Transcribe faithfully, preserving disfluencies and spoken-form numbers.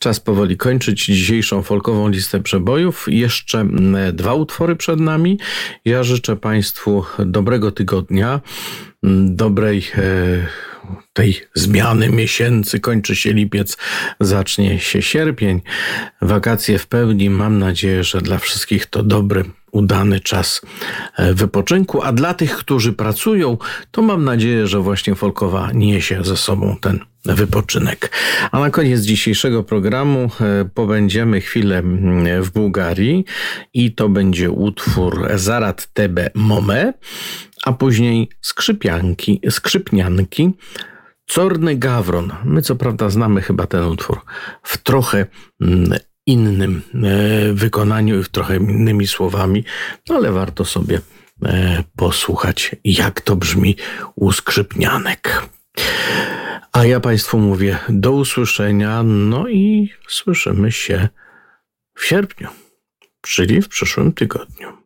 Czas powoli kończyć dzisiejszą folkową listę przebojów. Jeszcze dwa utwory przed nami. Ja życzę Państwu dobrego tygodnia, dobrej e, tej zmiany miesięcy. Kończy się lipiec, zacznie się sierpień. Wakacje w pełni. Mam nadzieję, że dla wszystkich to dobry, udany czas wypoczynku, a dla tych, którzy pracują, to mam nadzieję, że właśnie folkowa niesie ze sobą ten wypoczynek. A na koniec dzisiejszego programu pobędziemy chwilę w Bułgarii i to będzie utwór Zarat Tebe Mome, a później skrzypianki, skrzypnianki Czarny Gawron. My co prawda znamy chyba ten utwór w trochę innym wykonaniu i w trochę innymi słowami, no ale warto sobie posłuchać, jak to brzmi u skrzypnianek. A ja Państwu mówię do usłyszenia, no i słyszymy się w sierpniu, czyli w przyszłym tygodniu.